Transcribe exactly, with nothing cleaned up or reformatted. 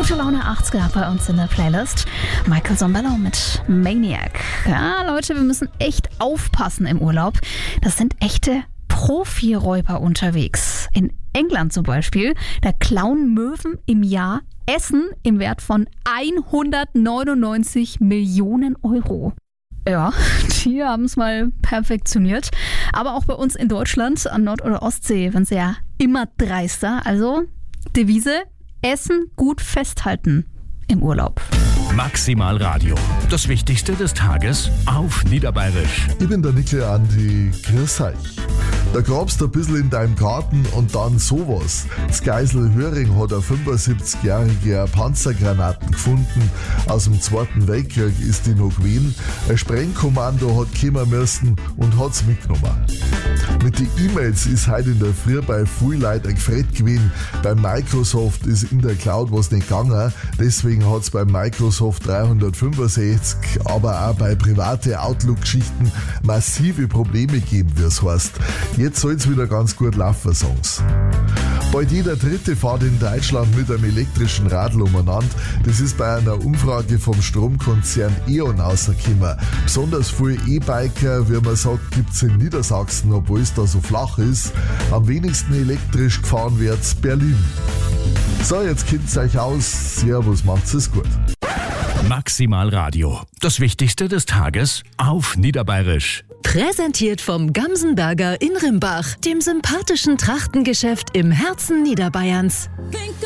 Gute Laune achtziger bei uns in der Playlist. Michael Sombello mit Maniac. Ja, Leute, wir müssen echt aufpassen im Urlaub. Das sind echte Profiräuber unterwegs. In England zum Beispiel, da klauen Möwen im Jahr Essen im Wert von hundertneunundneunzig Millionen Euro. Ja, die haben es mal perfektioniert. Aber auch bei uns in Deutschland, an Nord- oder Ostsee, werden sie ja immer dreister. Also Devise: Essen gut festhalten im Urlaub. Maximal Radio. Das Wichtigste des Tages auf Niederbayerisch. Ich bin der Nickel Andi, grüß euch. Da grabst du ein bisschen in deinem Garten und dann sowas. Das Geisel Höring hat eine fünfundsiebzigjährige Panzergranaten gefunden. Aus dem Zweiten Weltkrieg ist die noch gewesen. Ein Sprengkommando hat kommen müssen und hat's mitgenommen. Mit den E-Mails ist heute in der Früh bei vielen Leuten ein Gefret gewesen. Bei Microsoft ist in der Cloud was nicht gegangen. Deswegen hat's bei Microsoft dreihundertfünfundsechzig, aber auch bei privaten Outlook-Geschichten massive Probleme gegeben, wie es heißt. Jetzt soll's wieder ganz gut laufen, sagen's. Bald jeder Dritte fährt in Deutschland mit einem elektrischen Radl umeinander. Das ist bei einer Umfrage vom Stromkonzern E.ON rausgekommen. Besonders viele E-Biker, wie man sagt, gibt's in Niedersachsen, obwohl es da so flach ist. Am wenigsten elektrisch gefahren wird's Berlin. So, jetzt kennt's euch aus. Servus, macht's es gut. Maximal Radio. Das Wichtigste des Tages auf Niederbayerisch. Präsentiert vom Gamsenberger in Rimbach, dem sympathischen Trachtengeschäft im Herzen Niederbayerns.